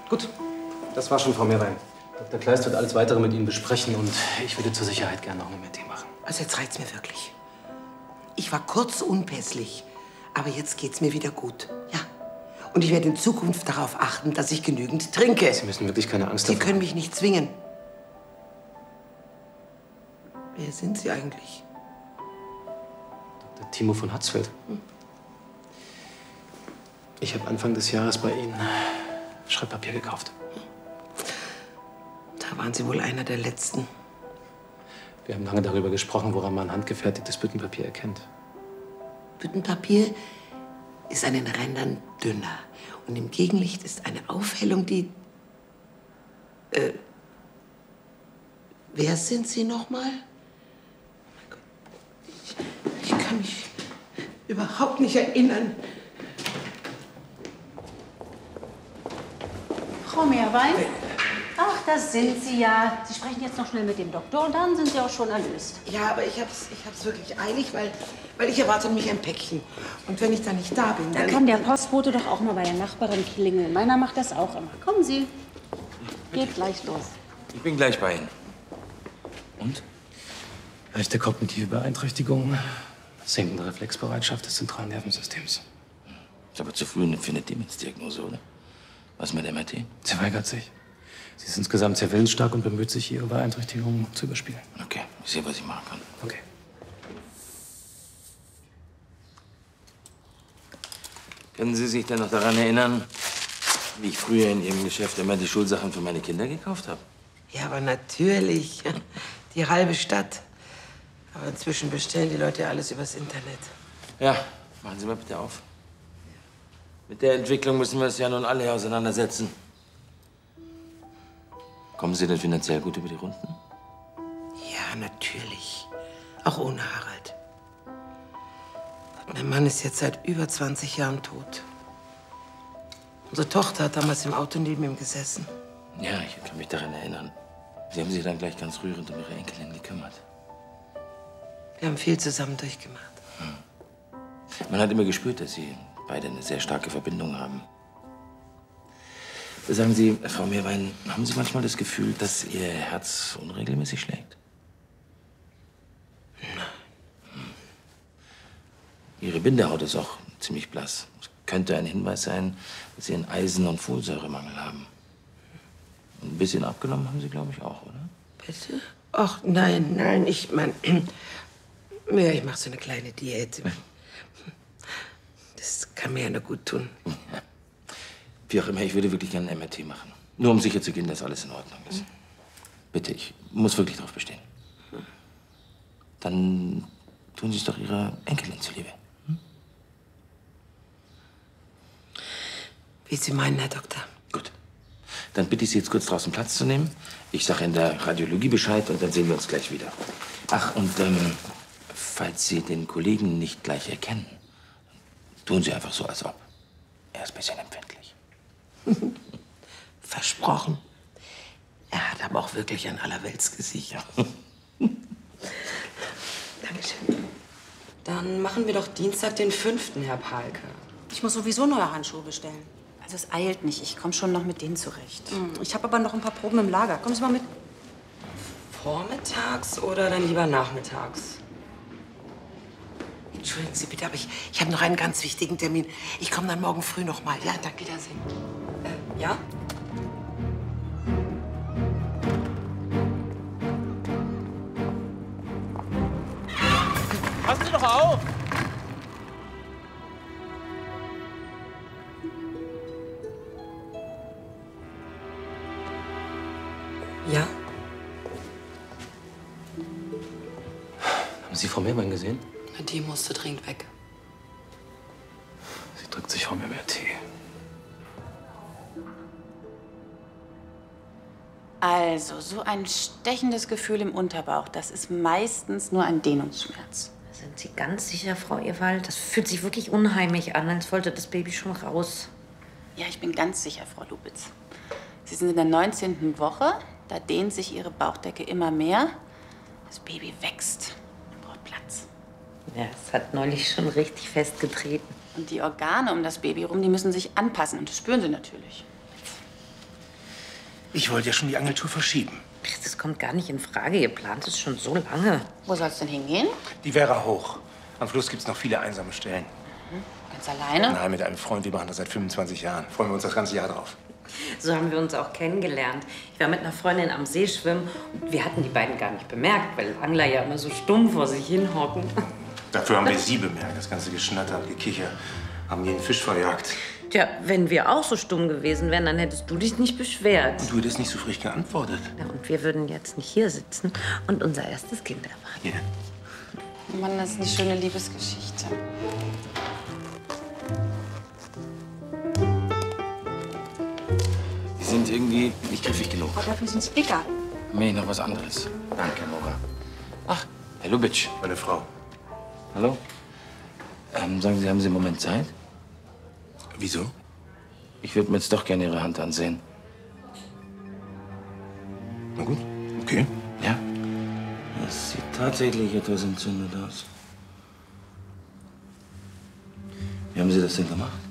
Gut, das war schon, Frau Meerwein. Dr. Kleist wird alles Weitere mit Ihnen besprechen und ich würde zur Sicherheit gerne noch eine MRT machen. Also jetzt reicht's mir wirklich. Ich war kurz unpässlich, aber jetzt geht's mir wieder gut. Ja. Und ich werde in Zukunft darauf achten, dass ich genügend trinke. Sie müssen wirklich keine Angst haben. Sie können mich nicht zwingen. Wer sind Sie eigentlich? Dr. Timo von Hatzfeld. Ich habe Anfang des Jahres bei Ihnen Schreibpapier gekauft. Da waren Sie wohl einer der Letzten. Wir haben lange darüber gesprochen, woran man handgefertigtes Büttenpapier erkennt. Büttenpapier ist an den Rändern dünner. Und im Gegenlicht ist eine Aufhellung, die... wer sind Sie noch mal? Ich kann mich überhaupt nicht erinnern. Frau Meerwein? Ach, da sind Sie ja. Sie sprechen jetzt noch schnell mit dem Doktor und dann sind Sie auch schon erlöst. Ja, aber ich hab's wirklich eilig, weil ich erwarte nämlich ein Päckchen. Und wenn ich dann nicht da bin, Da dann... kann der Postbote doch auch mal bei der Nachbarin klingeln. Meiner macht das auch immer. Kommen Sie. Geht gleich los. Ich bin gleich bei Ihnen. Und? Leichte kognitive Beeinträchtigung, sinkende Reflexbereitschaft des zentralen Nervensystems. Ist aber zu früh für eine Demenzdiagnose, oder? Was mit MRT? Sie weigert sich. Sie ist insgesamt sehr willensstark und bemüht sich, ihre Beeinträchtigung zu überspielen. Okay, ich sehe, was ich machen kann. Okay. Können Sie sich denn noch daran erinnern, wie ich früher in Ihrem Geschäft immer die Schulsachen für meine Kinder gekauft habe? Ja, aber natürlich. Die halbe Stadt. Aber inzwischen bestellen die Leute alles übers Internet. Ja, machen Sie mal bitte auf. Mit der Entwicklung müssen wir es ja nun alle auseinandersetzen. Kommen Sie denn finanziell gut über die Runden? Ja, natürlich. Auch ohne Harald. Mein Mann ist jetzt seit über 20 Jahren tot. Unsere Tochter hat damals im Auto neben ihm gesessen. Ja, ich kann mich daran erinnern. Sie haben sich dann gleich ganz rührend um Ihre Enkelin gekümmert. Wir haben viel zusammen durchgemacht. Man hat immer gespürt, dass Sie beide eine sehr starke Verbindung haben. Sagen Sie, Frau Meerwein, haben Sie manchmal das Gefühl, dass Ihr Herz unregelmäßig schlägt? Nein. Ihre Bindehaut ist auch ziemlich blass. Das könnte ein Hinweis sein, dass Sie einen Eisen- und Folsäuremangel haben. Und ein bisschen abgenommen haben Sie, glaube ich, auch, oder? Bitte? Ach, nein, ich meine... Ja, ich mache so eine kleine Diät. Das kann mir ja nur gut tun. Ja. Wie auch immer, ich würde wirklich gerne ein MRT machen. Nur um sicherzugehen, dass alles in Ordnung ist. Bitte, ich muss wirklich darauf bestehen. Dann tun Sie es doch Ihrer Enkelin zuliebe. Wie Sie meinen, Herr Doktor. Gut. Dann bitte ich Sie jetzt kurz draußen Platz zu nehmen. Ich sage in der Radiologie Bescheid und dann sehen wir uns gleich wieder. Ach, und falls Sie den Kollegen nicht gleich erkennen, tun Sie einfach so, als ob. Er ist ein bisschen empfindlich. Versprochen. Er hat aber auch wirklich ein Allerweltsgesicht. Dankeschön. Dann machen wir doch Dienstag den 5., Herr Palke. Ich muss sowieso neue Handschuhe bestellen. Also es eilt nicht. Ich komme schon noch mit denen zurecht. Ich habe aber noch ein paar Proben im Lager. Kommen Sie mal mit. Vormittags oder dann lieber nachmittags? Entschuldigen Sie bitte, aber ich habe noch einen ganz wichtigen Termin. Ich komme dann morgen früh noch mal. Ja, danke, Wiedersehen. Ja? Passen Sie doch auf! Ja? Haben Sie Frau Meerwein gesehen? Die musste dringend weg. Sie drückt sich vor mir mehr Tee. Also, so ein stechendes Gefühl im Unterbauch, das ist meistens nur ein Dehnungsschmerz. Sind Sie ganz sicher, Frau Ewald? Das fühlt sich wirklich unheimlich an, als wollte das Baby schon raus. Ja, ich bin ganz sicher, Frau Lubitz. Sie sind in der 19. Woche, da dehnt sich Ihre Bauchdecke immer mehr. Das Baby wächst und braucht Platz. Ja, es hat neulich schon richtig festgetreten. Und die Organe um das Baby rum, die müssen sich anpassen. Und das spüren Sie natürlich. Ich wollte ja schon die Angeltour verschieben. Das kommt gar nicht in Frage. Ihr plant es schon so lange. Wo soll's denn hingehen? Die Werra hoch. Am Fluss gibt's noch viele einsame Stellen. Ganz alleine? Nein, mit einem Freund. Wir machen das seit 25 Jahren. Freuen wir uns das ganze Jahr drauf. So haben wir uns auch kennengelernt. Ich war mit einer Freundin am See schwimmen und wir hatten die beiden gar nicht bemerkt, weil Angler ja immer so stumm vor sich hinhocken. Dafür haben wir sie bemerkt. Das ganze Geschnatter und Gekicher. Haben jeden Fisch verjagt. Tja, wenn wir auch so stumm gewesen wären, dann hättest du dich nicht beschwert. Und du hättest nicht so frech geantwortet. Ja, und wir würden jetzt nicht hier sitzen und unser erstes Kind erwarten. Ja. Mann, das ist eine schöne Liebesgeschichte. Die sind irgendwie nicht griffig genug. Aber dafür sind Sticker. Nee, noch was anderes. Danke, Nora. Ach, Herr Lubitsch. Meine Frau. Hallo? Sagen Sie, haben Sie einen Moment Zeit? Wieso? Ich würde mir jetzt doch gerne Ihre Hand ansehen. Na gut, okay. Ja? Das sieht tatsächlich etwas entzündet aus. Wie haben Sie das denn gemacht?